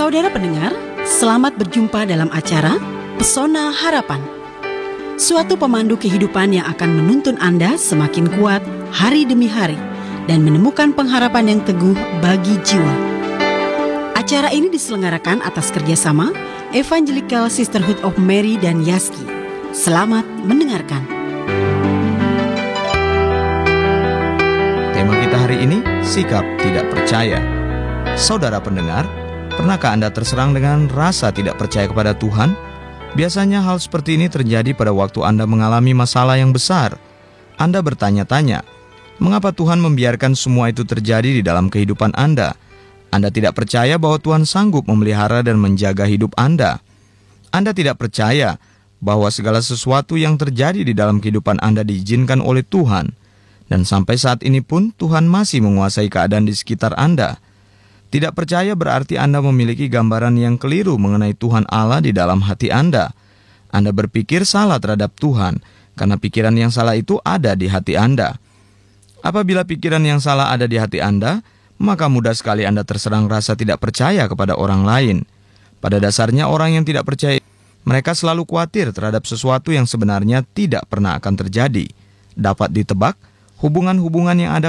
Saudara pendengar, selamat berjumpa dalam acara Pesona Harapan. Suatu pemandu kehidupan yang akan menuntun Anda semakin kuat hari demi hari dan menemukan pengharapan yang teguh bagi jiwa. Acara ini diselenggarakan atas kerjasama Evangelical Sisterhood of Mary dan Yaski. Selamat mendengarkan. Tema kita hari ini, sikap tidak percaya. Saudara pendengar, pernahkah Anda terserang dengan rasa tidak percaya kepada Tuhan? Biasanya hal seperti ini terjadi pada waktu Anda mengalami masalah yang besar. Anda bertanya-tanya, mengapa Tuhan membiarkan semua itu terjadi di dalam kehidupan Anda? Anda tidak percaya bahwa Tuhan sanggup memelihara dan menjaga hidup Anda. Anda tidak percaya bahwa segala sesuatu yang terjadi di dalam kehidupan Anda diizinkan oleh Tuhan. Dan sampai saat ini pun Tuhan masih menguasai keadaan di sekitar Anda. Tidak percaya berarti Anda memiliki gambaran yang keliru mengenai Tuhan Allah di dalam hati Anda. Anda berpikir salah terhadap Tuhan, karena pikiran yang salah itu ada di hati Anda. Apabila pikiran yang salah ada di hati Anda, maka mudah sekali Anda terserang rasa tidak percaya kepada orang lain. Pada dasarnya orang yang tidak percaya, mereka selalu khawatir terhadap sesuatu yang sebenarnya tidak pernah akan terjadi. Dapat ditebak, hubungan-hubungan yang ada